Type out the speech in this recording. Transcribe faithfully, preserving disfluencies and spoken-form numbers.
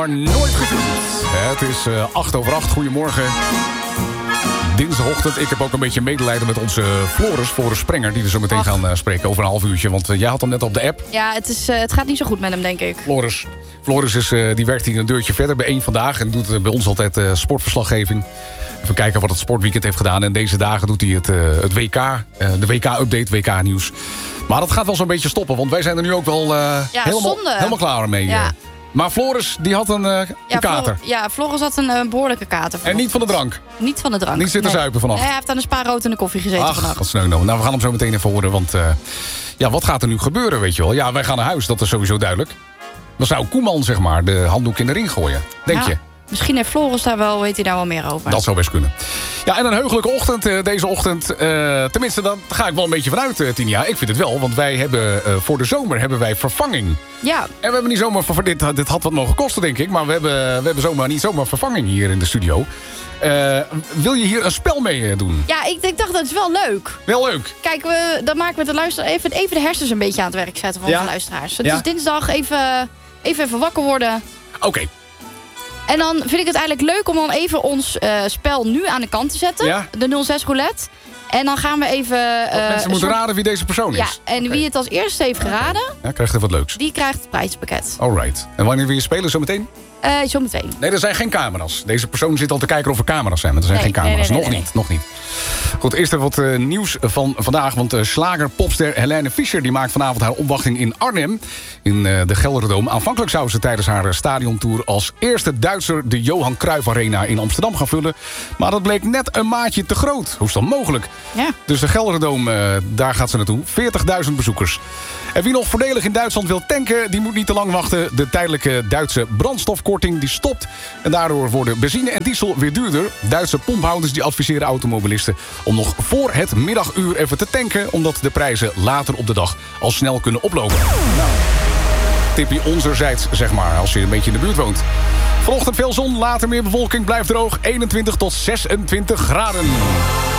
Maar nooit gezien. Het is uh, acht over acht. Goedemorgen. Dinsdagochtend. Ik heb ook een beetje medelijden met onze Floris, Floris Sprenger, die we zo meteen Ach. gaan uh, spreken over een half uurtje. Want uh, jij had hem net op de app. Ja, het, is, uh, het gaat niet zo goed met hem, denk ik. Floris. Floris is, uh, die werkt hier een deurtje verder bij één Vandaag. En doet uh, bij ons altijd uh, sportverslaggeving. Even kijken wat het sportweekend heeft gedaan. En deze dagen doet hij het, uh, het W K. Uh, de W K-update, W K-nieuws. Maar dat gaat wel zo'n beetje stoppen. Want wij zijn er nu ook wel uh, ja, helemaal, helemaal klaar mee. Ja. Uh. Maar Floris, die had een, uh, een ja, kater. Flor, ja, Floris had een uh, behoorlijke kater. En niet van de drank? Niet van de drank. Niet zitten nee. zuipen vannacht? Nee, hij heeft aan een spaarrood in de koffie gezeten Ach, vannacht. wat sneu nou. Nou, we gaan hem zo meteen even horen. Want uh, ja, wat gaat er nu gebeuren, weet je wel? Ja, wij gaan naar huis, dat is sowieso duidelijk. Dan zou Koeman, zeg maar, de handdoek in de ring gooien. Denk ja, je? Misschien heeft Floris daar wel, weet hij daar wel meer over. Dat zou best kunnen. Ja, en een heugelijke ochtend uh, deze ochtend. Uh, tenminste, daar ga ik wel een beetje vanuit, uh, Tinia. Ik vind het wel, want wij hebben uh, voor de zomer hebben wij vervanging. Ja. En we hebben niet zomaar... Dit, dit had wat mogen kosten, denk ik. Maar we hebben, we hebben zomaar niet zomaar vervanging hier in de studio. Uh, wil je hier een spel mee doen? Ja, ik, ik dacht dat is wel leuk. Wel leuk. Kijk, we, dan maken we de luister even, even de hersens een beetje aan het werk zetten van ja. onze luisteraars. Het ja. is dinsdag, even, even, even wakker worden. Oké. Okay. En dan vind ik het eigenlijk leuk om dan even ons uh, spel nu aan de kant te zetten. Ja? De nul zes roulette. En dan gaan we even... Uh, mensen moeten soort... raden wie deze persoon is. Ja, en okay. wie het als eerste heeft geraden... Ja, krijgt er wat leuks. Die krijgt het prijspakket. Alright. En wanneer wil je spelen zometeen? Uh, zometeen. Nee, er zijn geen camera's. Deze persoon zit al te kijken of er camera's zijn. Maar er zijn nee, geen camera's. Nee, nee, nee, nog nee, niet, nog niet. Goed, eerst even wat uh, nieuws van vandaag. Want uh, slager-popster Helene Fischer die maakt vanavond haar opwachting in Arnhem. In uh, de Gelderdoom. Aanvankelijk zou ze tijdens haar stadiontour als eerste Duitser de Johan Cruijff Arena in Amsterdam gaan vullen. Maar dat bleek net een maatje te groot. Hoe is dat mogelijk? Ja. Dus de Gelderdoom, uh, daar gaat ze naartoe. veertigduizend bezoekers. En wie nog voordelig in Duitsland wil tanken, die moet niet te lang wachten. De tijdelijke Duitse brandstofkorting die stopt. En daardoor worden benzine en diesel weer duurder. Duitse pomphouders die adviseren automobilisten om nog voor het middaguur even te tanken, omdat de prijzen later op de dag al snel kunnen oplopen. Nou, tipje onzerzijds, zeg maar, als je een beetje in de buurt woont. Vanochtend veel zon, later meer bewolking, blijft droog. eenentwintig tot zesentwintig graden.